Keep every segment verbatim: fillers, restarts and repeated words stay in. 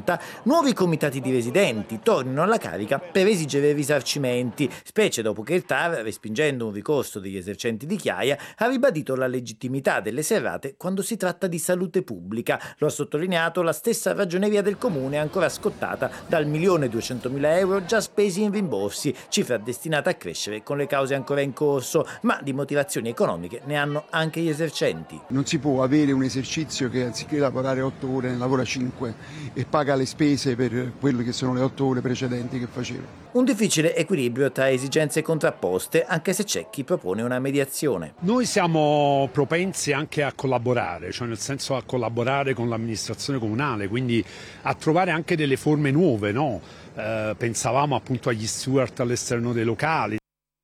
pronta, nuovi comitati di residenti tornino alla carica per esigere risarcimenti, specie dopo che il T A R, respingendo un ricorso degli esercenti di Chiaia, ha ribadito la legittimità delle serrate quando si tratta di salute pubblica. Lo ha sottolineato la stessa ragioneria del comune, ancora scottata dal milione duecentomila euro già spesi in rimborsi, cifra destinata a crescere con le cause ancora in corso, ma di motivazioni economiche ne hanno anche gli esercenti. Non si può avere un esercizio che anziché lavorare otto ore ne lavora cinque e paga le spese per quelle che sono le otto ore precedenti che faceva. Un difficile equilibrio tra esigenze contrapposte, anche se c'è chi propone una mediazione. Noi siamo propensi anche a collaborare, cioè nel senso a collaborare con l'amministrazione comunale, quindi a trovare anche delle forme nuove, no? Eh, pensavamo appunto agli steward all'esterno dei locali.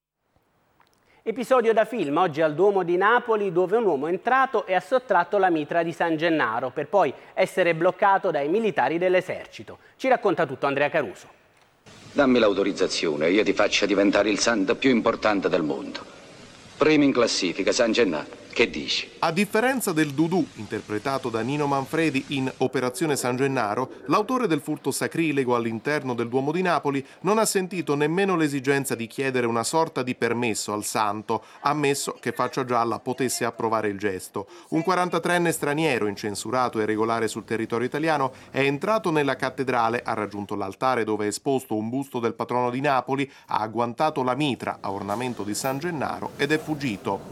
Episodio da film, oggi al Duomo di Napoli, dove un uomo è entrato e ha sottratto la mitra di San Gennaro per poi essere bloccato dai militari dell'esercito. Ci racconta tutto Andrea Caruso. Dammi l'autorizzazione e io ti faccio diventare il santo più importante del mondo. Primo in classifica, San Gennaro. Che dici? A differenza del Dudù, interpretato da Nino Manfredi in Operazione San Gennaro, l'autore del furto sacrilego all'interno del Duomo di Napoli non ha sentito nemmeno l'esigenza di chiedere una sorta di permesso al santo, ammesso che Faccia Gialla potesse approvare il gesto. Un quarantatreenne straniero, incensurato e regolare sul territorio italiano, è entrato nella cattedrale, ha raggiunto l'altare dove è esposto un busto del patrono di Napoli, ha agguantato la mitra a ornamento di San Gennaro ed è fuggito.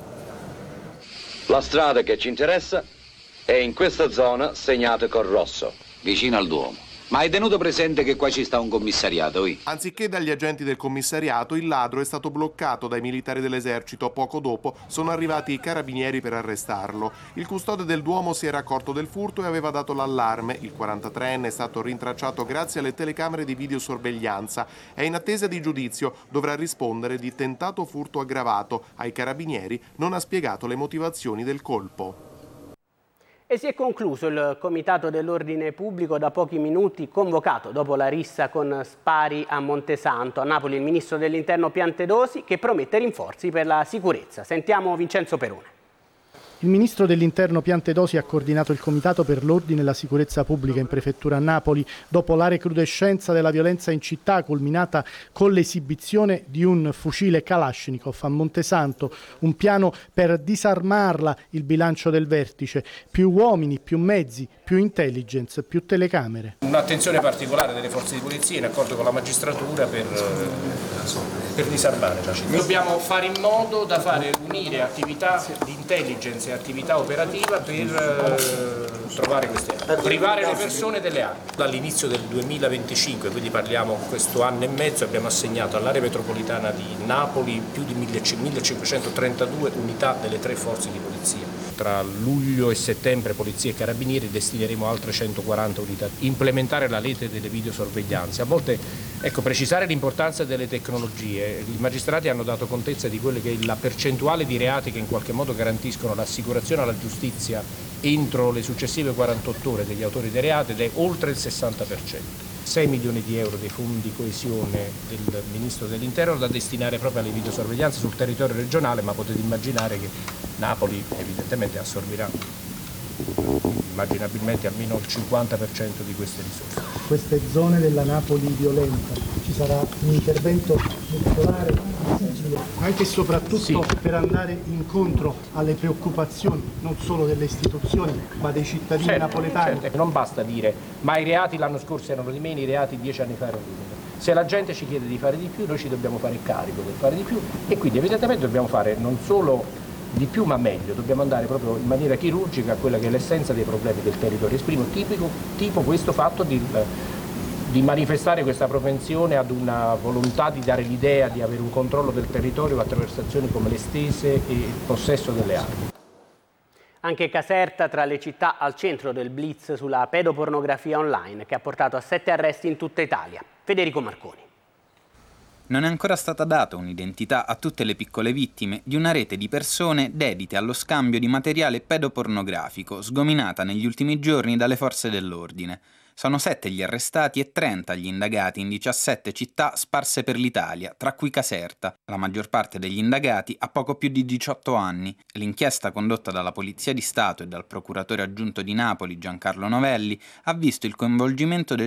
La strada che ci interessa è in questa zona segnata col rosso, vicino al Duomo. Ma hai tenuto presente che qua ci sta un commissariato, oi? Anziché dagli agenti del commissariato, il ladro è stato bloccato dai militari dell'esercito. Poco dopo sono arrivati i carabinieri per arrestarlo. Il custode del Duomo si era accorto del furto e aveva dato l'allarme. Il quarantatreenne è stato rintracciato grazie alle telecamere di videosorveglianza. È in attesa di giudizio, dovrà rispondere di tentato furto aggravato. Ai carabinieri non ha spiegato le motivazioni del colpo. E si è concluso il Comitato dell'Ordine Pubblico da pochi minuti, convocato dopo la rissa con spari a Montesanto. A Napoli il ministro dell'Interno Piantedosi che promette rinforzi per la sicurezza. Sentiamo Vincenzo Perone. Il ministro dell'Interno Piantedosi ha coordinato il Comitato per l'Ordine e la Sicurezza Pubblica in Prefettura a Napoli dopo la recrudescenza della violenza in città culminata con l'esibizione di un fucile Kalashnikov a Montesanto, un piano per disarmarla, il bilancio del vertice, più uomini, più mezzi, più intelligence, più telecamere. Un'attenzione particolare delle forze di polizia in accordo con la magistratura per, per disarmare la città. Dobbiamo fare in modo da fare unire attività di intelligence e attività operativa per eh, trovare queste armi, privare le persone delle armi. Dall'inizio del duemilaventicinque, quindi parliamo questo anno e mezzo, abbiamo assegnato all'area metropolitana di Napoli più di millecinquecentotrentadue unità delle tre forze di polizia. Tra luglio e settembre Polizia e Carabinieri destineremo altre centoquaranta unità. Implementare la rete delle videosorveglianze. A volte, ecco, precisare l'importanza delle tecnologie. I magistrati hanno dato contezza di quelle che è la percentuale di reati che in qualche modo garantiscono l'assicurazione alla giustizia entro le successive quarantotto ore degli autori dei reati ed è oltre il sessanta per cento. sei milioni di euro dei fondi coesione del Ministro dell'Interno da destinare proprio alle videosorveglianze sul territorio regionale, ma potete immaginare che Napoli evidentemente assorbirà immaginabilmente almeno il cinquanta per cento di queste risorse. Queste zone della Napoli violenta, ci sarà un intervento muscolare anche e soprattutto sì, per andare incontro alle preoccupazioni non solo delle istituzioni ma dei cittadini certo, napoletani. Certo. Non basta dire ma i reati l'anno scorso erano di meno, i reati dieci anni fa erano di meno. Se la gente ci chiede di fare di più, noi ci dobbiamo fare carico del fare di più e quindi evidentemente dobbiamo fare non solo di più ma meglio, dobbiamo andare proprio in maniera chirurgica a quella che è l'essenza dei problemi del territorio. Esprimo tipico, tipo questo fatto di, di manifestare questa propensione ad una volontà di dare l'idea di avere un controllo del territorio attraverso azioni come le stese e il possesso delle armi. Anche Caserta tra le città al centro del blitz sulla pedopornografia online che ha portato a sette arresti in tutta Italia. Federico Marconi. Non è ancora stata data un'identità a tutte le piccole vittime di una rete di persone dedite allo scambio di materiale pedopornografico, sgominata negli ultimi giorni dalle forze dell'ordine. Sono sette gli arrestati e trenta gli indagati in diciassette città sparse per l'Italia, tra cui Caserta. La maggior parte degli indagati ha poco più di diciotto anni. L'inchiesta condotta dalla Polizia di Stato e dal procuratore aggiunto di Napoli, Giancarlo Novelli, ha visto il coinvolgimento del